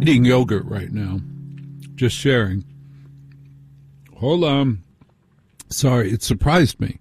Eating yogurt right now. Just sharing. Hold on. Sorry, it surprised me.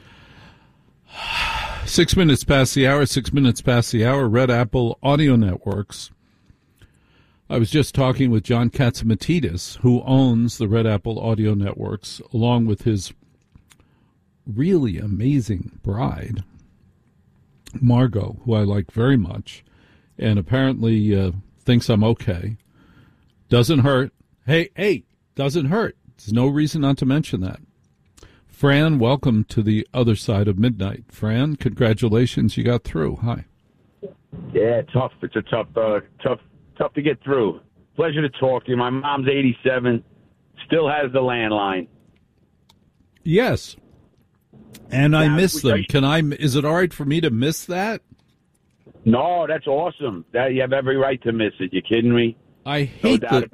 6 minutes past the hour, 6 minutes past the hour, Red Apple Audio Networks. I was just talking with John Catsimatidis, who owns the Red Apple Audio Networks, along with his really amazing bride, Margot, who I like very much, and apparently thinks I'm okay. Doesn't hurt. Hey, doesn't hurt. There's no reason not to mention that. Fran, welcome to the other side of midnight. Fran, congratulations, you got through. Hi. Yeah, tough. It's a tough to get through. Pleasure to talk to you. My mom's 87, still has the landline. Yes. And I miss them. Is it all right for me to miss that? No, that's awesome. You have every right to miss it. You kidding me? I hate that.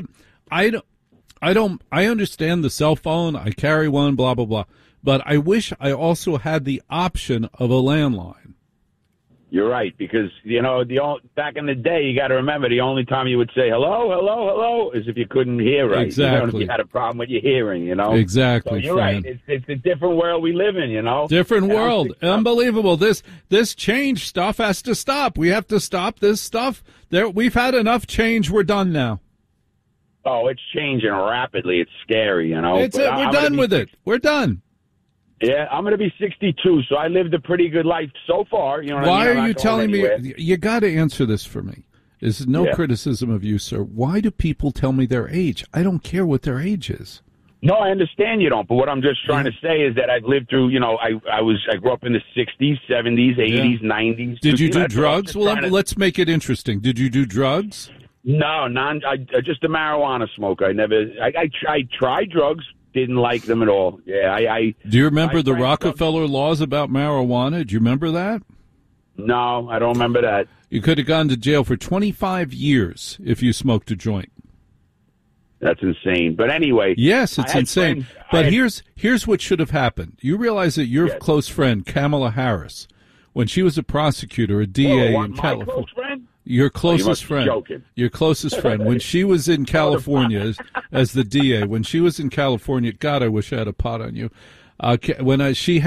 I understand the cell phone. I carry one, blah, blah, blah. But I wish I also had the option of a landline. You're right, because, back in the day, you got to remember, the only time you would say hello, hello, hello, is if you couldn't hear right. Exactly. If you had a problem with your hearing, Exactly, So you're Fran. right. It's a different world we live in, Different world. Unbelievable. This change stuff has to stop. We have to stop this stuff. We've had enough change. We're done now. Oh, it's changing rapidly. It's scary, We're done with it. We're done. Yeah, I'm going to be 62, so I lived a pretty good life so far. Why are you telling me? You got to answer this for me. This is no criticism of you, sir. Why do people tell me their age? I don't care what their age is. No, I understand you don't, but what I'm just trying to say is that I've lived through, I grew up in the 60s, 70s, 80s, 90s. Did you do drugs? Well, let's make it interesting. Did you do drugs? No, just a marijuana smoker. I tried drugs. Didn't like them at all. Yeah, Do you remember the Rockefeller laws about marijuana? Do you remember that? No, I don't remember that. You could have gone to jail for 25 years if you smoked a joint. That's insane. But anyway. Yes, it's insane. But here's what should have happened. You realize that your close friend, Kamala Harris, when she was a prosecutor, a DA in California. My close friend? Your closest friend. Your closest friend. When she was in California as the DA, when she was in California, God, I wish I had a pot on you. When she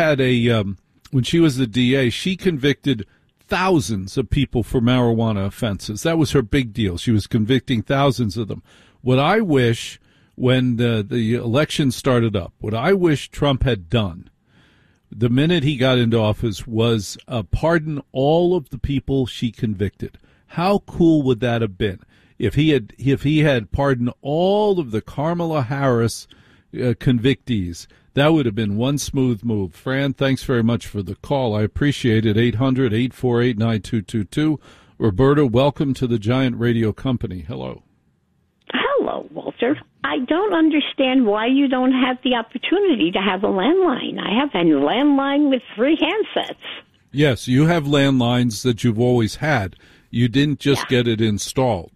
was the DA, she convicted thousands of people for marijuana offenses. That was her big deal. She was convicting thousands of them. What I wish, when the election started up, what I wish Trump had done the minute he got into office was pardon all of the people she convicted. How cool would that have been if he had pardoned all of the Kamala Harris convictees? That would have been one smooth move. Fran, thanks very much for the call. I appreciate it. 800-848-9222. Roberta, welcome to the Giant Radio Company. Hello. Hello, Walter. I don't understand why you don't have the opportunity to have a landline. I have a landline with 3 handsets. Yes, you have landlines that you've always had. You didn't just get it installed.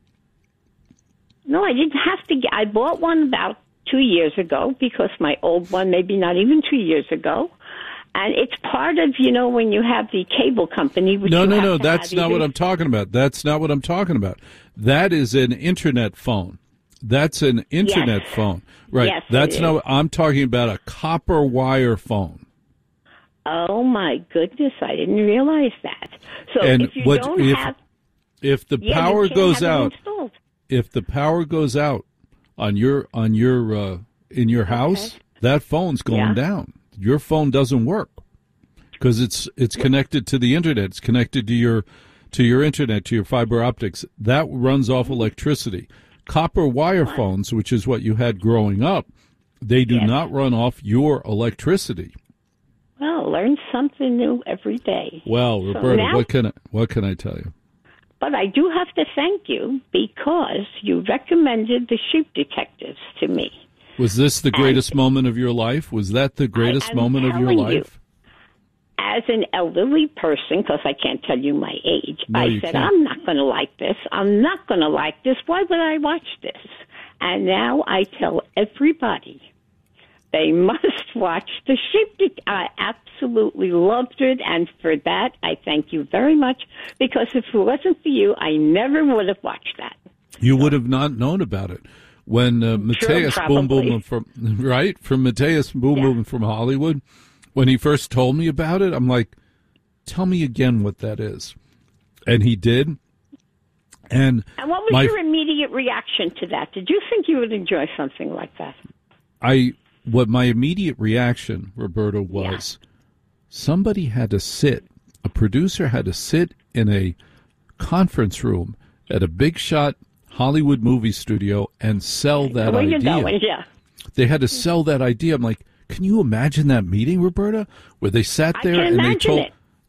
No, I didn't have to I bought one about 2 years ago because my old one, maybe not even 2 years ago. And it's part of, when you have the cable company. No, that's not what I'm talking about. That's not what I'm talking about. That is an Internet phone. That's an Internet phone. Right. Yes, that's not. I'm talking about a copper wire phone. Oh, my goodness. I didn't realize that. So and if you don't have... If the power goes out... If the power goes out in your house, that phone's going down. Your phone doesn't work because it's connected to the Internet. It's connected to your Internet, to your fiber optics. That runs off electricity. Copper wire phones, which is what you had growing up, they do not run off your electricity. Well, learn something new every day. Well, Roberta, what can I tell you? But I do have to thank you because you recommended the Sheep Detectives to me. Was this the greatest moment of your life? Was that the greatest moment of your life? As an elderly person, because I can't tell you my age, I said, I'm not going to like this. I'm not going to like this. Why would I watch this? And now I tell everybody they must watch the Sheep Detectives. I absolutely loved it, and for that, I thank you very much, because if it wasn't for you, I never would have watched that. You would have not known about it. When Matthias Boom Boom from Matthias Boom Boom from Hollywood, when he first told me about it, I'm like, tell me again what that is. And he did. And what was your immediate reaction to that? Did you think you would enjoy something like that? What my immediate reaction, Roberta, was somebody had to sit, a producer had to sit in a conference room at a big shot Hollywood movie studio and sell that idea. They had to sell that idea. I'm like, can you imagine that meeting, Roberta, where they sat there and they told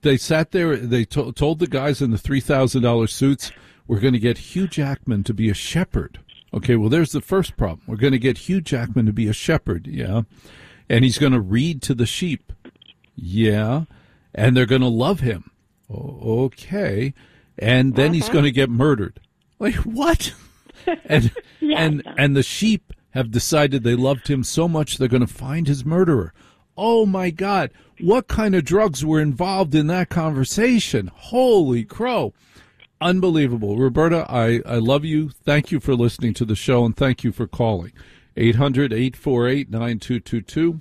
the guys in the $3,000 suits, we're going to get Hugh Jackman to be a shepherd. Okay, well, there's the first problem. We're going to get Hugh Jackman to be a shepherd, and he's going to read to the sheep, and they're going to love him, okay, and then he's going to get murdered. Like, what? And the sheep have decided they loved him so much they're going to find his murderer. Oh, my God. What kind of drugs were involved in that conversation? Holy crow. Unbelievable. Roberta, I love you. Thank you for listening to the show, and thank you for calling. 800-848-9222.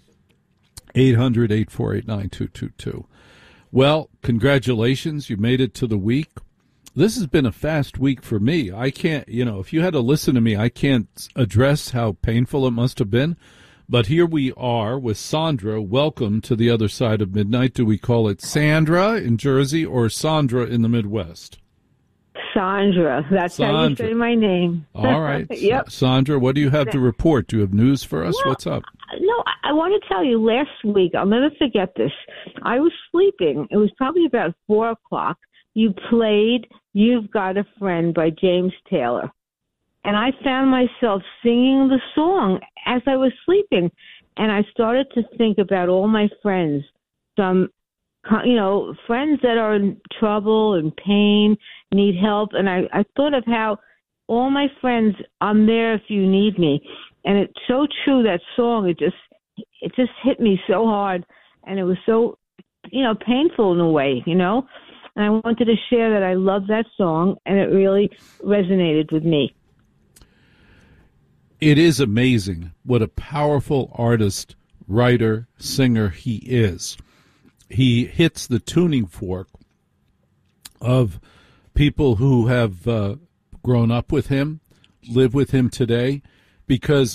800-848-9222. Well, congratulations. You made it to the week. This has been a fast week for me. I can't, if you had to listen to me, I can't address how painful it must have been. But here we are with Sandra. Welcome to the other side of midnight. Do we call it Sandra in Jersey or Sandra in the Midwest? Sandra. That's how you say my name. All right. Yep. Sandra, what do you have to report? Do you have news for us? What's up? No, I want to tell you, last week, I'll never forget this. I was sleeping. It was probably about 4 o'clock. You played You've Got a Friend by James Taylor. And I found myself singing the song as I was sleeping. And I started to think about all my friends, some, friends that are in trouble and pain, need help. And I thought of how all my friends, I'm there if you need me. And it's so true, that song, it just hit me so hard. And it was so, painful in a way, And I wanted to share that I love that song, and it really resonated with me. It is amazing what a powerful artist, writer, singer he is. He hits the tuning fork of people who have grown up with him, live with him today, because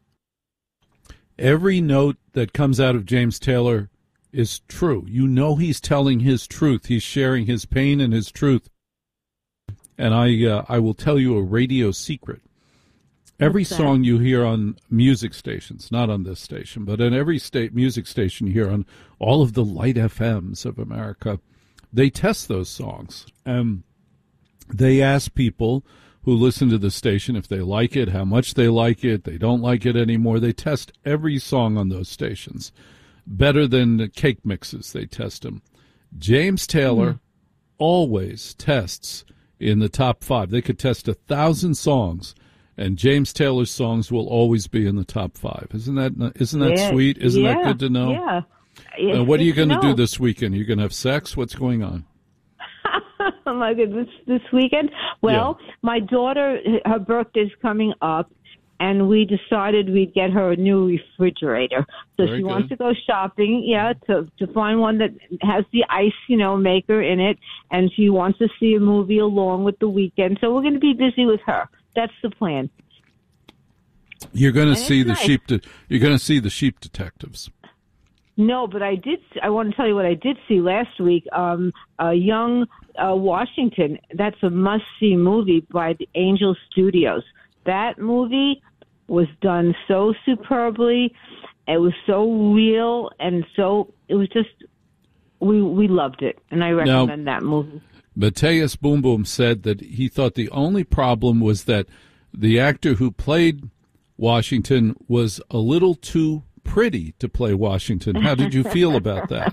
every note that comes out of James Taylor is true. He's telling his truth. He's sharing his pain and his truth. And I will tell you a radio secret. Every song you hear on music stations, not on this station, but in every music station you hear on all of the light FMs of America, they test those songs. They ask people who listen to the station if they like it, how much they like it, they don't like it anymore. They test every song on those stations. Better than the cake mixes, they test them. James Taylor always tests in the top 5. They could test 1,000 songs, and James Taylor's songs will always be in the top 5. Isn't that sweet? Isn't that good to know? Yeah. What are you going to do this weekend? Are you going to have sex? What's going on? Oh my goodness, this weekend? Well, my daughter, her birthday's coming up, and we decided we'd get her a new refrigerator. So she wants to go shopping, to find one that has the ice, maker in it, and she wants to see a movie along with the weekend. So we're going to be busy with her. That's the plan. You're going to see the sheep. You're going to see the Sheep Detectives. No, but I want to tell you what I did see last week. Young Washington. That's a must-see movie by the Angel Studios. That movie was done so superbly. It was so real, and it was just we loved it, and I recommend that movie. Matthias Boom Boom said that he thought the only problem was that the actor who played Washington was a little too pretty to play Washington. How did you feel about that?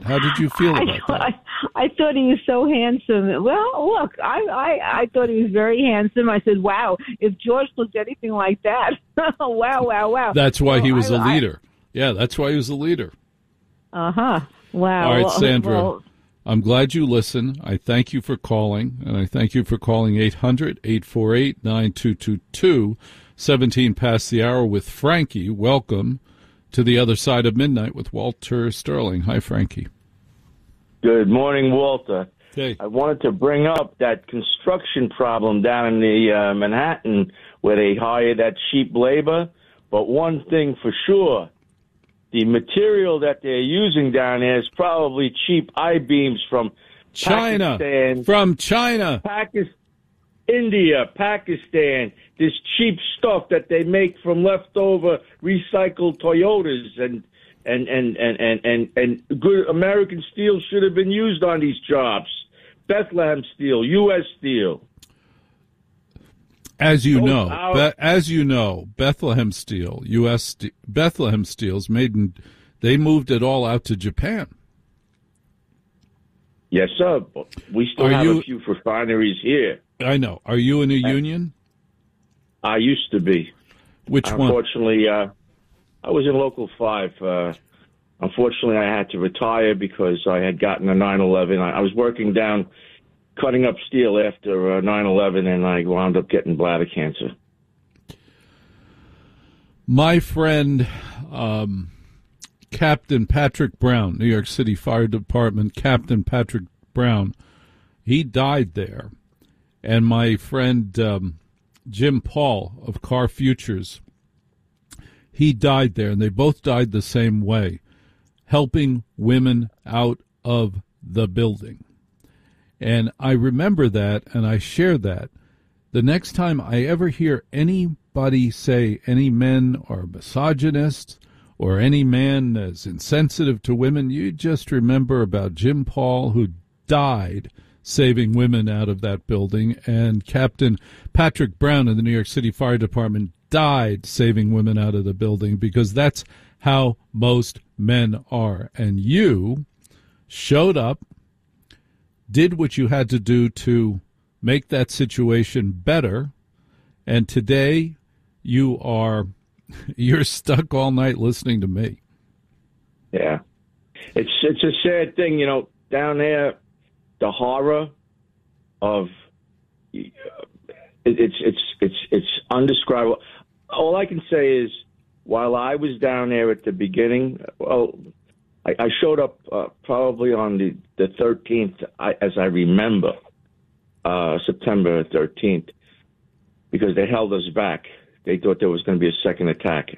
I thought he was so handsome. Well, look, I thought he was very handsome. I said, wow, if George looked anything like that, wow. That's why he was a leader. That's why he was a leader. Uh-huh. Wow. All right, Sandra. I'm glad you listen. I thank you for calling, and I thank you for calling 800-848-9222, 17 past the hour with Frankie. Welcome to The Other Side of Midnight with Walter Sterling. Hi, Frankie. Good morning, Walter. Hey. I wanted to bring up that construction problem down in the Manhattan where they hire that cheap labor. But one thing for sure, the material that they're using down there is probably cheap I-beams from China. Pakistan. From China. India, Pakistan. This cheap stuff that they make from leftover recycled Toyotas and good American steel should have been used on these jobs. Bethlehem Steel, U.S. Steel. As you know, Bethlehem Steel, Bethlehem Steel's they moved it all out to Japan. Yes, sir. We still have a few refineries here. I know. Are you in a union? I used to be. Which one? Unfortunately, I was in Local 5. Unfortunately, I had to retire because I had gotten a 9/11. I was working down cutting up steel after 9/11, and I wound up getting bladder cancer. My friend, Captain Patrick Brown, New York City Fire Department, Captain Patrick Brown, he died there. And my friend Jim Paul of Car Futures, he died there, and they both died the same way, helping women out of the building. And I remember that, and I share that. The next time I ever hear anybody say any men are misogynists or any man is insensitive to women, you just remember about Jim Paul, who died saving women out of that building, and Captain Patrick Brown of the New York City Fire Department died saving women out of the building, because that's how most men are. And you showed up, did what you had to do to make that situation better, and today you're stuck all night listening to me. Yeah. It's a sad thing, down there, the horror of it's undescribable. All I can say is, while I was down there at the beginning, I showed up probably on the 13th, as I remember, September 13th, because they held us back. They thought there was going to be a second attack.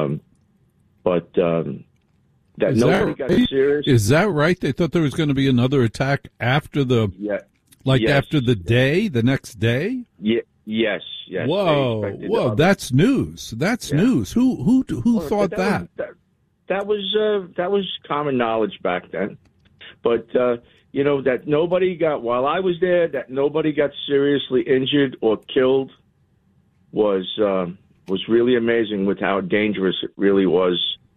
Nobody got serious. Is that right? They thought there was going to be another attack after the after the next day? Yeah. Yes. Whoa! That's news. That's news. Who thought that? That was common knowledge back then. But that nobody got, while I was there, that nobody got seriously injured or killed was really amazing with how dangerous it really was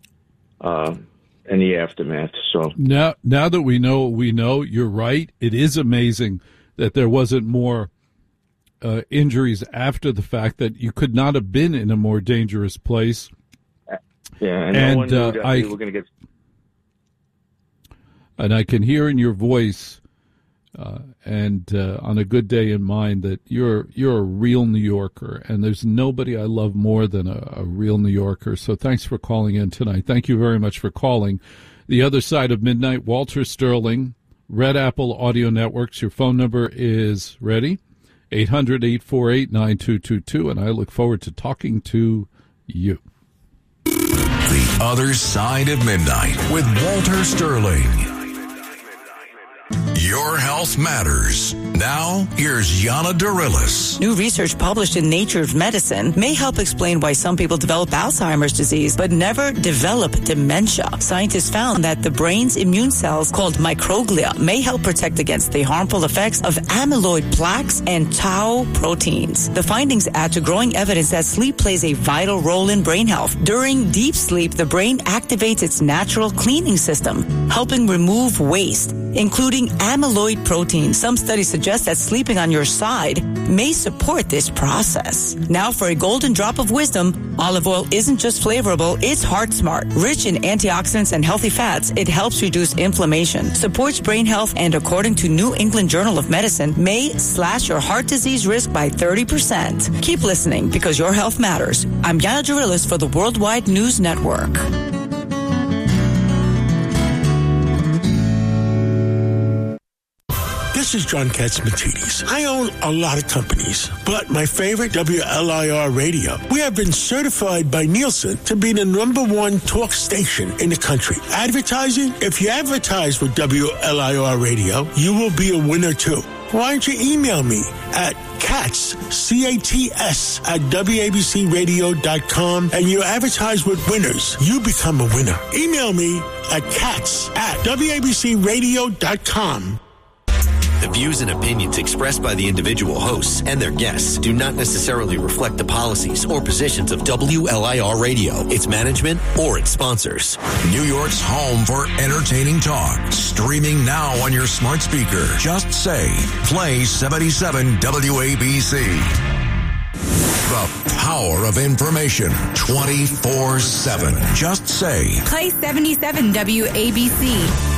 in the aftermath. So now that we know what we know, you're right. It is amazing that there wasn't more injuries after the fact, that you could not have been in a more dangerous place. Yeah, and no one knew that we were going to get. And I can hear in your voice, and on a good day in mind, that you're a real New Yorker, and there's nobody I love more than a real New Yorker. So thanks for calling in tonight. Thank you very much for calling. The Other Side of Midnight, Walter Sterling, Red Apple Audio Networks. Your phone number is ready, 800-848-9222, and I look forward to talking to you. The Other Side of Midnight with Walter Sterling. Your health matters. Now, here's Yana Darilis. New research published in Nature's Medicine may help explain why some people develop Alzheimer's disease but never develop dementia. Scientists found that the brain's immune cells, called microglia, may help protect against the harmful effects of amyloid plaques and tau proteins. The findings add to growing evidence that sleep plays a vital role in brain health. During deep sleep, the brain activates its natural cleaning system, helping remove waste including amyloid protein. Some studies suggest that sleeping on your side may support this process. Now for a golden drop of wisdom, olive oil isn't just flavorable, it's heart smart. Rich in antioxidants and healthy fats, it helps reduce inflammation, supports brain health, and according to New England Journal of Medicine, may slash your heart disease risk by 30%. Keep listening because your health matters. I'm Yana Jarillas for the Worldwide News Network. This is John Katsimatidis. I own a lot of companies, but my favorite, WLIR Radio. We have been certified by Nielsen to be the #1 talk station in the country. Advertising? If you advertise with WLIR Radio, you will be a winner too. Why don't you email me at Katz, C-A-T-S, at WABCRadio.com, and you advertise with winners. You become a winner. Email me at Katz at WABCRadio.com. The views and opinions expressed by the individual hosts and their guests do not necessarily reflect the policies or positions of WLIR Radio, its management, or its sponsors. New York's home for entertaining talk. Streaming now on your smart speaker. Just say, play 77 WABC. The power of information 24/7. Just say, play 77 WABC.